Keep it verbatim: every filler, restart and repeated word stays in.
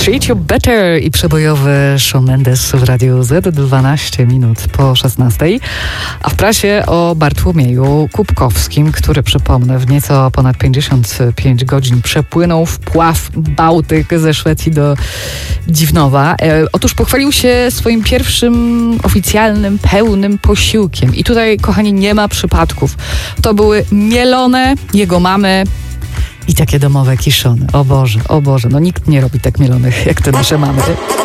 Treat You Better i przebojowy Shawn Mendes w Radiu Z, dwanaście minut po szesnastej. A w prasie o Bartłomieju Kubkowskim, który, przypomnę, w nieco ponad pięćdziesiąt pięć godzin przepłynął wpław Bałtyk ze Szwecji do Dziwnowa. E, otóż pochwalił się swoim pierwszym oficjalnym, pełnym posiłkiem. I tutaj, kochani, nie ma przypadków. To były mielone jego mamy i takie domowe kiszony. O Boże, o Boże, no nikt nie robi tak mielonych jak te nasze mamy.